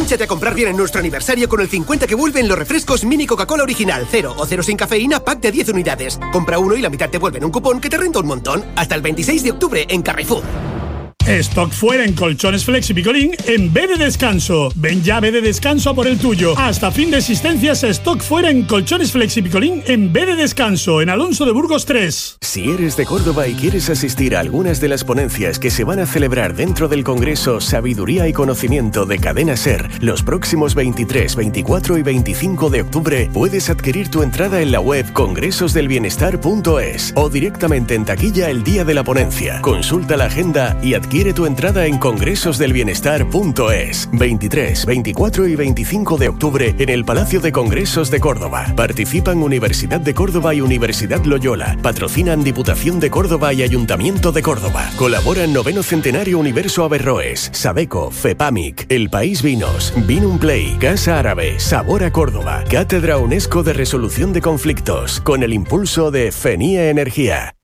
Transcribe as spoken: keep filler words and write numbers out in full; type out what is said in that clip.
Engánchate a comprar bien en nuestro aniversario con el cincuenta que vuelven los refrescos Mini Coca-Cola Original, cero o cero sin cafeína, pack de diez unidades. Compra uno y la mitad te vuelven un cupón que te renta un montón. Hasta el veintiséis de octubre en Carrefour. Stock fuera en colchones Flex y Picolín en B de Descanso. Ven ya a B de Descanso a por el tuyo. Hasta fin de existencias, stock fuera en colchones Flex y Picolín en B de Descanso, en Alonso de Burgos tres. Si eres de Córdoba y quieres asistir a algunas de las ponencias que se van a celebrar dentro del Congreso Sabiduría y Conocimiento de Cadena SER los próximos veintitrés, veinticuatro y veinticinco de octubre, puedes adquirir tu entrada en la web congresos del bienestar punto es o directamente en taquilla el día de la ponencia. Consulta la agenda y adquiere tu entrada en congresos del bienestar punto es. veintitrés, veinticuatro y veinticinco de octubre en el Palacio de Congresos de Córdoba. Participan Universidad de Córdoba y Universidad Loyola. Patrocinan Diputación de Córdoba y Ayuntamiento de Córdoba. Colaboran Noveno Centenario Universo Averroes, Sabeco, FEPAMIC, El País Vinos, Vinum Play, Casa Árabe, Sabor a Córdoba, Cátedra UNESCO de Resolución de Conflictos, con el impulso de FENIE Energía.